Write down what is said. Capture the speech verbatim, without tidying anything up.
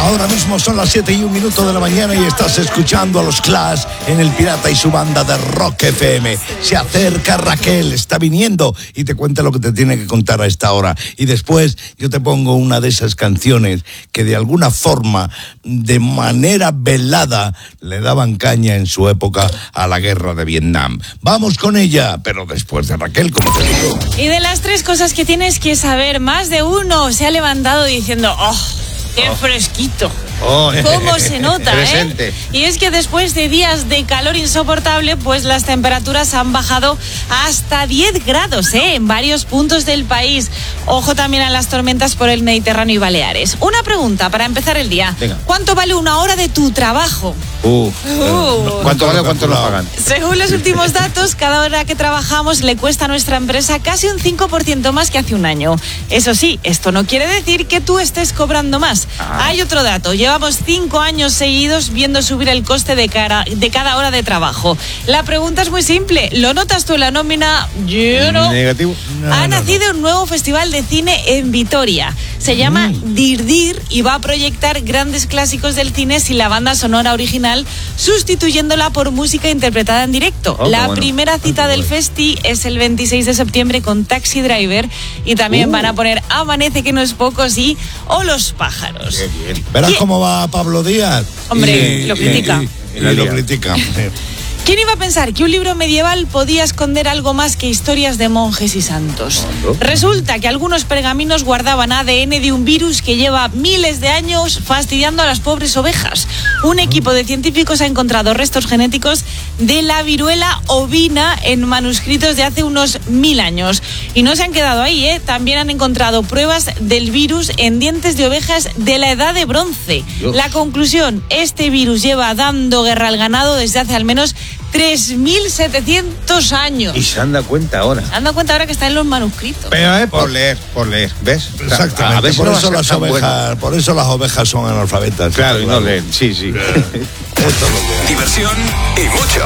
Ahora mismo son las siete y un minuto de la mañana y estás escuchando a los Clash en El Pirata y su banda de Rock F M. Se acerca Raquel, está viniendo y te cuenta lo que te tiene que contar a esta hora. Y después yo te pongo una de esas canciones que de alguna forma, de manera velada, le daban caña en su época a la guerra de Vietnam. Vamos con ella, pero después de Raquel, como te digo. Y de las tres cosas que tienes que saber, más de uno se ha levantado diciendo, ¡oh, qué fresquito! Oh, ¿Cómo se nota, presente. eh? Y es que después de días de calor insoportable, pues las temperaturas han bajado hasta diez grados, ¿eh? En varios puntos del país. Ojo también a las tormentas por el Mediterráneo y Baleares. Una pregunta para empezar el día. Venga. ¿Cuánto vale una hora de tu trabajo? Uh, Uh. ¿Cuánto vale? ¿Cuánto nos pagan? Según los últimos datos, cada hora que trabajamos le cuesta a nuestra empresa casi un cinco por ciento más que hace un año. Eso sí, esto no quiere decir que tú estés cobrando más. Ah. Hay otro dato. Llevamos cinco años seguidos viendo subir el coste de, cara, de cada hora de trabajo. La pregunta es muy simple. ¿Lo notas tú en la nómina? Yo no. Negativo. No, ha no, nacido un nuevo festival de cine en Vitoria. Se llama Mm. Dirdir y va a proyectar grandes clásicos del cine sin la banda sonora original, sustituyéndola por música interpretada en directo. Oh, la qué bueno. primera cita Qué del bueno. festi es el veintiséis de septiembre con Taxi Driver y también Uh. van a poner Amanece que no es poco, sí, o Los pájaros. Qué bien. Verás ¿Quién- cómo va Pablo Díaz. Hombre, lo critica. Y, y lo critica. ¿Quién iba a pensar que un libro medieval podía esconder algo más que historias de monjes y santos? ¿Cuándo? Resulta que algunos pergaminos guardaban A D N de un virus que lleva miles de años fastidiando a las pobres ovejas. Un equipo de científicos ha encontrado restos genéticos de la viruela ovina en manuscritos de hace unos mil años. Y no se han quedado ahí, ¿eh? También han encontrado pruebas del virus en dientes de ovejas de la edad de bronce. Dios. La conclusión, este virus lleva dando guerra al ganado desde hace al menos tres mil setecientos años. Y se han dado cuenta ahora. ¿Se han dado cuenta ahora que está en los manuscritos? Pero eh, por leer, por leer, ¿ves? Exactamente. A ver si por, no va a eso ser las tan ovejas, bueno. por eso las ovejas son analfabetas. Claro, y no leen, sí, sí. Esto es lo que hay. Diversión y mucho